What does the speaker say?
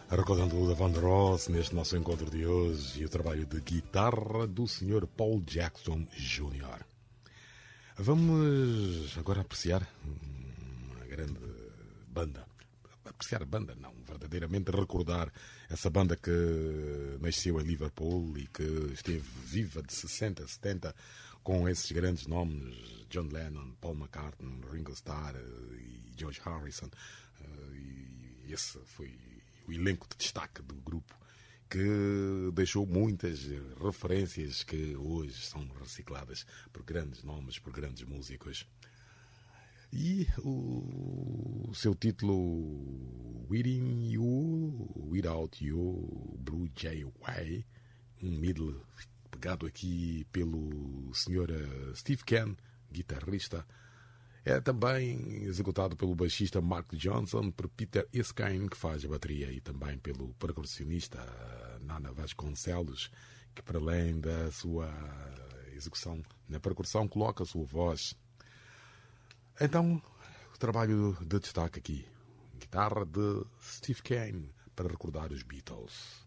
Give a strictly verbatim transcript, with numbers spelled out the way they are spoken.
Recordando o da Van Ross neste nosso encontro de hoje e o trabalho de guitarra do senhor Paul Jackson Júnior Vamos agora apreciar uma grande banda. Apreciar a banda, não, verdadeiramente recordar essa banda que nasceu em Liverpool e que esteve viva de sessenta a setenta com esses grandes nomes: John Lennon, Paul McCartney, Ringo Starr e George Harrison. E esse foi o elenco de destaque do grupo, que deixou muitas referências que hoje são recicladas por grandes nomes, por grandes músicos. E o seu título, Within You, Without You, Blue Jay Way, um middle pegado aqui pelo senhor Steve Ken, guitarrista, é também executado pelo baixista Mark Johnson, por Peter Erskine, que faz a bateria, e também pelo percussionista Nana Vasconcelos, que, para além da sua execução na percussão, coloca a sua voz. Então, o trabalho de destaque aqui, guitarra de Steve Ken, para recordar os Beatles.